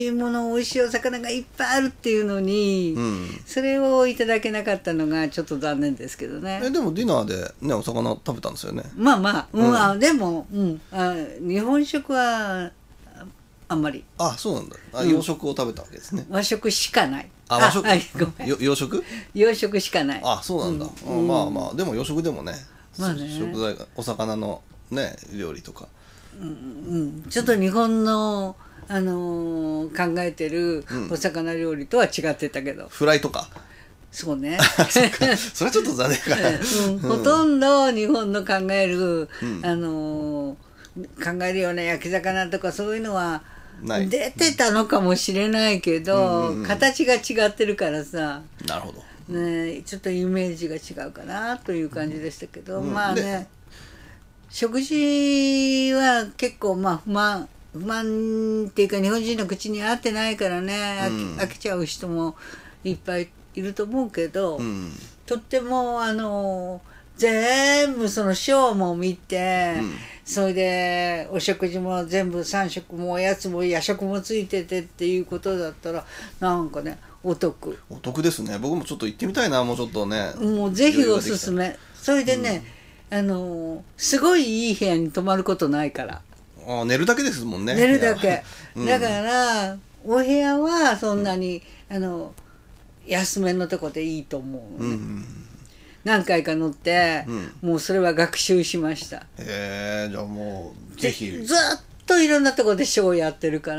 もの美味しいお魚がいっぱいあるっていうのに、それをいただけなかったのがちょっと残念ですけどね。 でもディナーでねお魚食べたんですよね。 まあまあ、でも、日本食はあんまり。 あ、そうなんだ。洋食を食べたわけですね。 和食しかない。 和食。 ごめん。 洋食？ 洋食しかない。 あ、そうなんだ。まあまあでも洋食でもね、食材お魚のね料理とか。 ちょっと日本の考えてるお魚料理とは違ってたけど、 フライとか。 そうね。 それはちょっと残念かな。 ほとんど日本の考える、考えるような焼き魚とかそういうのは出てたのかもしれないけど、形が違ってるからさ。 なるほど。 ね、ちょっとイメージが違うかなという感じでしたけど、まあね、食事は結構不満っていうか日本人の口に合ってないからね、飽きちゃう人もいっぱいいると思うけど、とっても全部そのショーも見て、それでお食事も全部3食もおやつも夜食もついててっていうことだったらなんかねお得ですね。僕もちょっと行ってみたいな。もうちょっとね、 もうぜひおすすめ。それでね、すごいいい部屋に泊まることないから。 寝るだけですもんね。 寝るだけ。だからお部屋はそんなに、安めのとこでいいと思う、何回か乗って、もうそれは学習しました。 じゃあもうぜひ。 ずっといろんなとこでショーやってるから、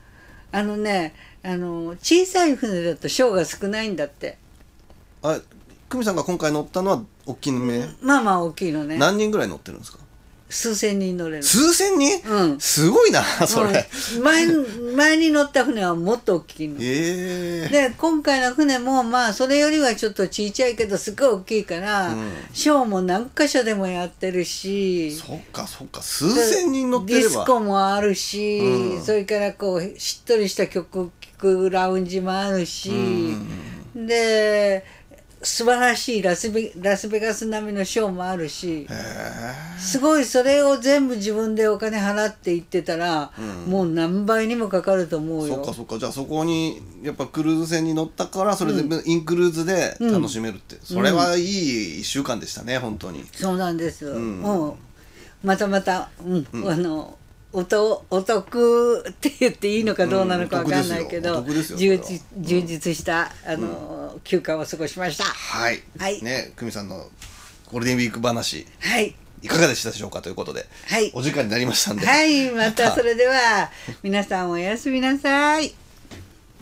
小さい船だとショーが少ないんだって。 久美さんが今回乗ったのは大きいのね。 まあまあ大きいのね。 何人ぐらい乗ってるんですか？ 数千人乗れる。 数千人？すごいなそれ。 前に乗った船はもっと大きいの。で今回の船もまあそれよりはちょっと小さいけどすごい大きいから、ショーも何箇所でもやってるし。 そっか数千人乗ってれば。 ディスコもあるし、それからこうしっとりした曲聴くラウンジもあるし、で素晴らしいラスベガス並みのショーもあるし、すごいそれを全部自分でお金払って行ってたら、もう何倍にもかかると思うよ。 そっか。じゃあそこにやっぱクルーズ船に乗ったからそれ全部インクルーズで楽しめるって、それはいい1週間でしたね本当に。 そうなんですよ。またお得って言っていいのかどうなのか分かんないけど、充実した休暇を過ごしました。 はい。ね、久美さんのゴールデンウィーク話、いかがでしたでしょうかということで、お時間になりましたんで。 またそれでは皆さんおやすみなさい。